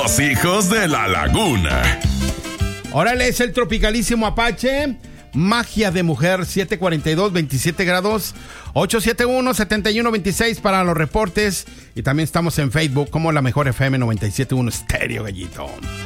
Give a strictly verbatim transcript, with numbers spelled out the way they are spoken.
Los hijos de la laguna. Órale, es el tropicalísimo Apache. Magia de mujer, siete cuarenta y dos, veintisiete grados, ocho siete uno, siete uno dos seis para los reportes. Y también estamos en Facebook como La Mejor F M noventa y siete punto uno Estéreo, Gallito.